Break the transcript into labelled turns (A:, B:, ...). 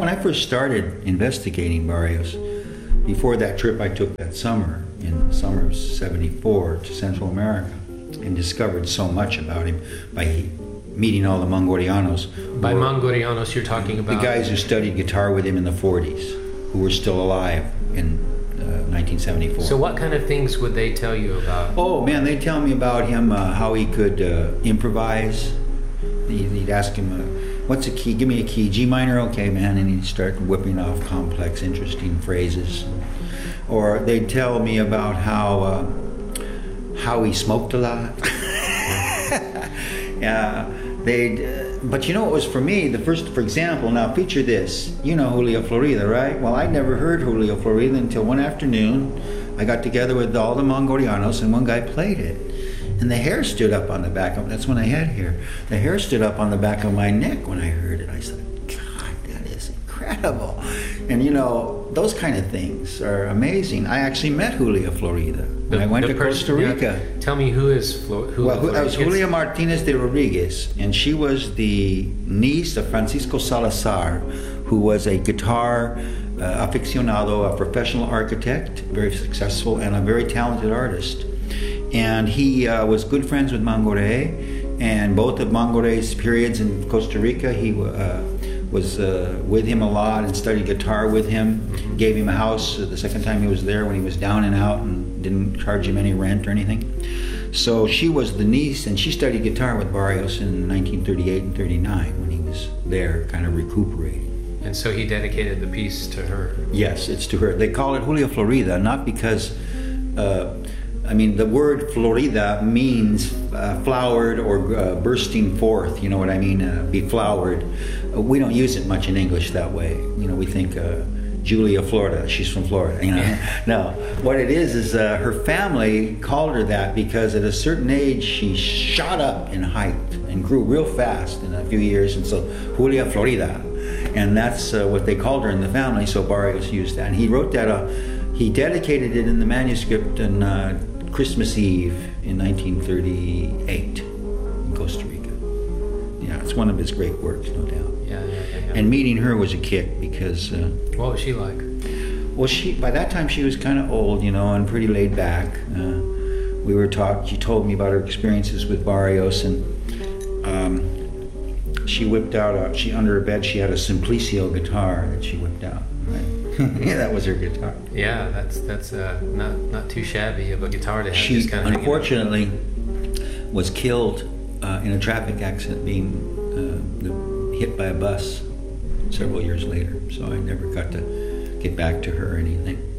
A: when I first started investigating Barrios, before that trip I took that summer, in the summer of '74, to Central America, and discovered so much about him by meeting all the Mangorianos.
B: By Mangorianos, you're talking about?
A: The guys who studied guitar with him in the 40s, who were still alive in 1974.
B: So what kind of things would they tell you about?
A: Oh man, they tell me about him, how he could improvise. He'd ask him, what's a key? Give me a key. G minor, okay man. And he'd start whipping off complex, interesting phrases. Or they'd tell me about how he smoked a lot. Yeah, but you know, it was for me, the first, for example, now picture this. You know Julio Florida, right? Well, I'd never heard Julio Florida until one afternoon. I got together with all the Mangorianos and one guy played it. And the hair stood up on the back of, that's when I had hair. The hair stood up on the back of my neck when I heard it. I said, God, that is incredible. And you know, those kind of things are amazing. I actually met Julio Florida when I went to Costa Rica.
B: Yeah, tell me who is
A: Well, that was Julia Martinez de Rodriguez, and she was the niece of Francisco Salazar, who was a guitar aficionado, a professional architect, very successful, and a very talented artist. And he was good friends with Mangoré, and both of Mangoré's periods in Costa Rica, he was with him a lot and studied guitar with him.
B: Mm-hmm.
A: Gave him a house the second time he was there when he was down and out, and didn't charge him any rent or anything. So she was the niece, and she studied guitar with Barrios in 1938 and 39 when he was there, kind of recuperating.
B: And so he dedicated the piece to her.
A: Yes, it's to her. They call it Julio Florida, not because, the word Florida means flowered or bursting forth, you know what I mean, beflowered. We don't use it much in English that way. You know, we think Julia Florida, she's from Florida, you know. No, what it is her family called her that because at a certain age she shot up in height and grew real fast in a few years, and so Julia Florida. And that's what they called her in the family, so Barrios used that. And he wrote that, he dedicated it in the manuscript on Christmas Eve in 1938 in Costa Rica. Yeah, it's one of his great works, no doubt.
B: Yeah.
A: And meeting her was a kick because...
B: what was she like?
A: Well, by that time she was kind of old, you know, and pretty laid back. She told me about her experiences with Barrios, and she whipped out, under her bed she had a Simplicio guitar that she whipped out, right? Yeah, that was her guitar.
B: Yeah, that's not too shabby of a guitar to have.
A: She
B: just kind of
A: unfortunately was killed in a traffic accident, being hit by a bus several years later. So I never got to get back to her or anything.